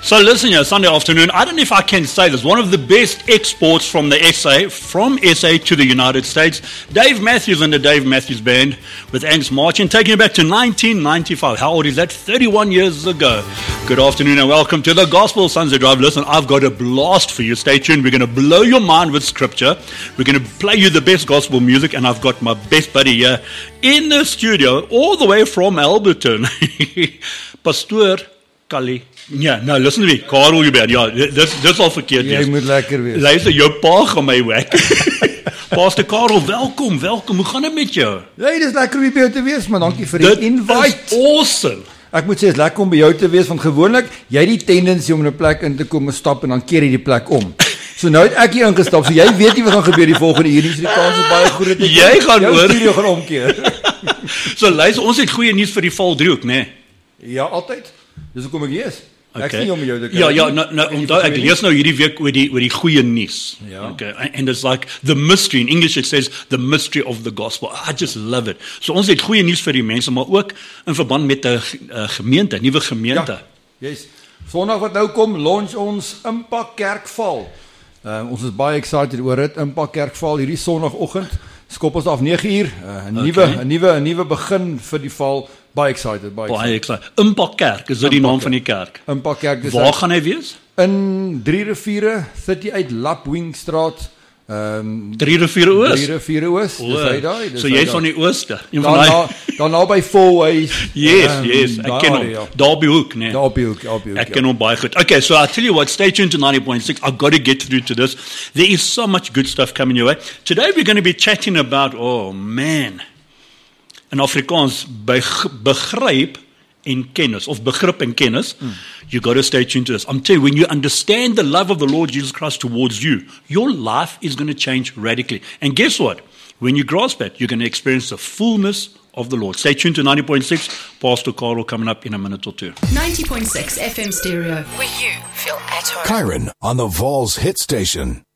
So listen here, Sunday afternoon, I don't know if I can say this, one of the best exports from SA to the United States, Dave Matthews and the Dave Matthews Band with Angus Marching, taking it back to 1995. How old is that? 31 years ago. Good afternoon and welcome to the Gospel Sunday Drive. Listen, I've got a blast for you. Stay tuned. We're going to blow your mind with scripture. We're going to play you the best gospel music, and I've got my best buddy here in the studio, all the way from Alberton. Pastor Kali. Ja, nou, listen to me. Karel, jy ben. Ja, dis al verkeerd. Jy moet lekker wees. Luister, jou pa gaan my wek. Pastor Karel, welkom. Hoe gaan dit met jou? Ja, dit is lekker om by jou te wees, man. Dankie vir die invite. Dit is awesome. Ek moet sê, het is lekker om by jou te wees, want gewoonlik, jy het die tendensie om in 'n plek in te kom en stap en dan keer jy die plek om. So nou het ek hier ingestap, so jy weet nie wat gaan gebeur die volgende uur nie, so die kans is baie goed dat jy gaan jou hoor. studio gaan omkeer. So luister, ons het goeie nuus vir die Valdriehoek, né? Ja, altyd. Dis hoekom ek hier is. Ek Okay. sien om jou te kyk. Ja, nou onthou, ek lees nou hierdie week oor die goeie nuus. Ja. Okay, and it's like the mystery, in English it says the mystery of the gospel. I just love it. So ons het goeie nuus vir die mense, maar ook in verband met 'n gemeente, nuwe gemeente. Ja, yes. Sondag wat nou kom, launch ons Impak Kerkval. Ons is baie excited oor dit. Impak Kerkval hierdie Sondagoggend. Skop ons af 9uur. 'n nuwe begin vir die val. Baie excited. Baie excited. Impak Kerk, is dit die naam van die kerk? Impak Kerk. Waar gaan hy wees? In 3 Riviere, 38 Lapwingstraat. 3 Riviere Oos. 3 Riviere Oos. Dis hy daai. So jy's van die ooste. Dan naby Fourways. Yes, ek ken hom. Daar op die hoek, né? Daar op die hoek. Ek ken hom baie goed. Okay, so I'll tell you what, stay tuned to 90.6. I've got to get through to this. There is so much good stuff coming your way. Today we're going to be chatting about, in Afrikaans, begryp en kennis, of begrip en kennis. You got to stay tuned to this. I'm telling you, when you understand the love of the Lord Jesus Christ towards you, your life is going to change radically. And guess what? When you grasp that, you're going to experience the fullness of the Lord. Stay tuned to 90.6. Pastor Karel coming up in a minute or two. 90.6 FM stereo, where you feel at home. Kyron on the Vols hit station.